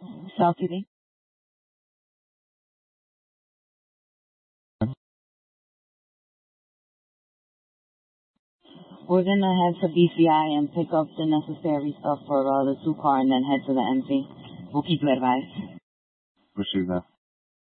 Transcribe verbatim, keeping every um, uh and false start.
South T V. We're gonna head to B C I and pick up the necessary stuff for uh, the two car and then head to the M C. We'll keep you advised. Receive that.